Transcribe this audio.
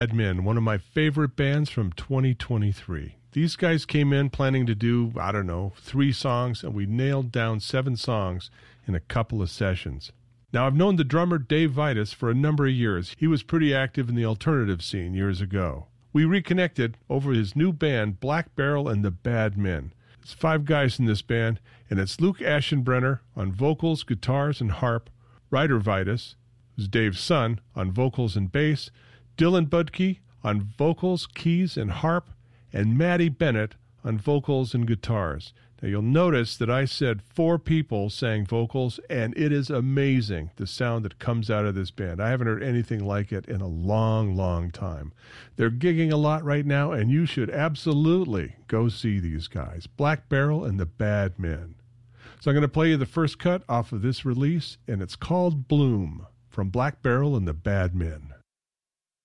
Bad Men, one of my favorite bands from 2023. These guys came in planning to do, 3 songs, and we nailed down 7 songs in a couple of sessions. Now, I've known the drummer Dave Vitus for a number of years. He was pretty active in the alternative scene years ago. We reconnected over his new band, Black Barrel and the Bad Men. There's 5 guys in this band, and it's Luke Aschenbrenner on vocals, guitars, and harp, Ryder Vitus, who's Dave's son, on vocals and bass, Dylan Budke on vocals, keys, and harp, and Maddie Bennett on vocals and guitars. Now, you'll notice that I said 4 people sang vocals, and it is amazing, the sound that comes out of this band. I haven't heard anything like it in a long, long time. They're gigging a lot right now, and you should absolutely go see these guys, Black Barrel and the Bad Men. So I'm going to play you the first cut off of this release, and it's called Bloom, from Black Barrel and the Bad Men.